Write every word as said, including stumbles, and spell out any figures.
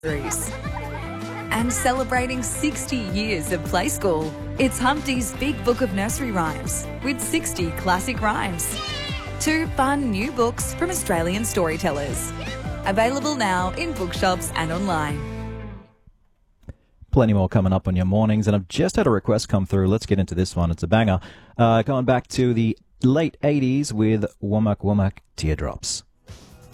And celebrating sixty years of Play School, it's Humpty's Big Book of Nursery Rhymes with sixty classic rhymes. Two fun new books from Australian storytellers. Available now in bookshops and online. Plenty more coming up on your mornings, and I've just had a request come through. Let's get into this one. It's a banger. Uh, going back to the late eighties with Womack Womack Teardrops.